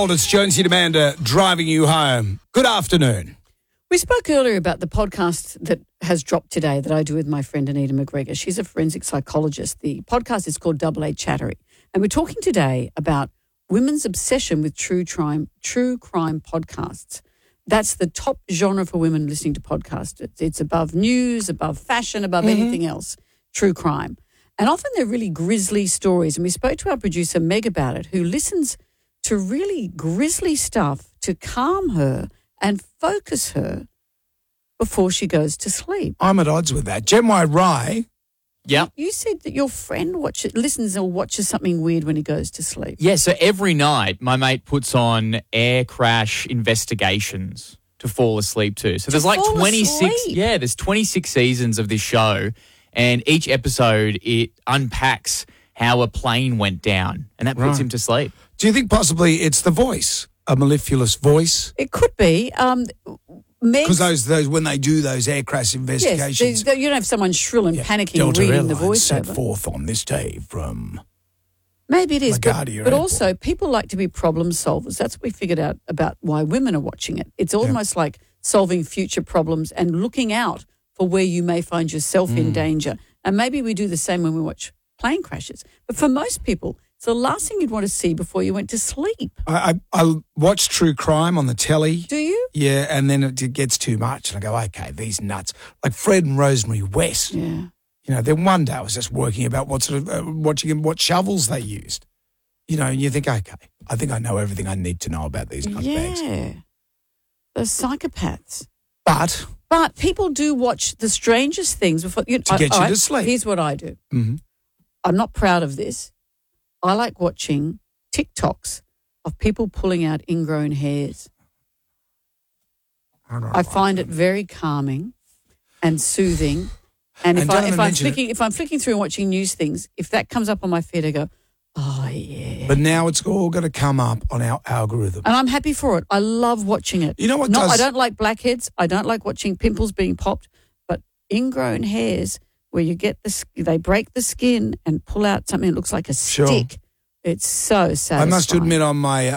Gold, it's Jonesy and Amanda driving you home. Good afternoon. We spoke earlier about the podcast that has dropped today that I do with my friend Anita McGregor. She's a forensic psychologist. The podcast is called Double A Chattery. And we're talking today about women's obsession with true crime podcasts. That's the top genre for women listening to podcasts. It's above news, above fashion, above anything else, true crime. And often they're really grisly stories. And we spoke to our producer, Meg, about it, who listens to really grisly stuff to calm her and focus her before she goes to sleep. I'm at odds with that. Gemma Rye. Yeah. You said that your friend listens or watches something weird when he goes to sleep. Yeah, so every night my mate puts on air crash investigations to fall asleep to. So there's like 26. Yeah, there's 26 seasons of this show, and each episode it unpacks how a plane went down, and that puts him to sleep. Do you think possibly it's the voice, a mellifluous voice? It could be. Because those when they do those air crash investigations, yes, you don't have someone shrill and panicking reading the voiceover. Set forth on this day from. Maybe it is, but Airport. also people like to be problem solvers. That's what we figured out about why women are watching it. It's almost like solving future problems and looking out for where you may find yourself in danger. And maybe we do the same when we watch plane crashes. But for most people, it's the last thing you'd want to see before you went to sleep. I watch true crime on the telly. Do you? Yeah, and then it gets too much. And I go, okay, these nuts. Like Fred and Rosemary West. Yeah. You know, then one day I was just working about what shovels they used. You know, and you think, okay, I think I know everything I need to know about these nutbags. Yeah. Those psychopaths. But people do watch the strangest things before to get you to sleep. Here's what I do. Mm-hmm. I'm not proud of this. I like watching TikToks of people pulling out ingrown hairs. I find it very calming and soothing. And if I'm flicking through and watching news things, if that comes up on my feed, I go, oh, yeah. But now it's all going to come up on our algorithm. And I'm happy for it. I love watching it. You know what I don't like blackheads. I don't like watching pimples being popped. But ingrown hairs where you get they break the skin and pull out something that looks like a stick. It's so satisfying. I must admit on my